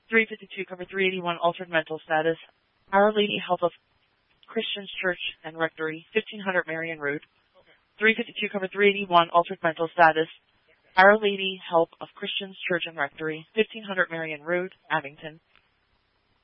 352 cover 381 altered mental status. Our Lady Help of Christians Church and Rectory, 1500 Marion Road. 352 cover 381 altered mental status. Our Lady Help of Christians Church and Rectory, 1500 Marion Road, Abington.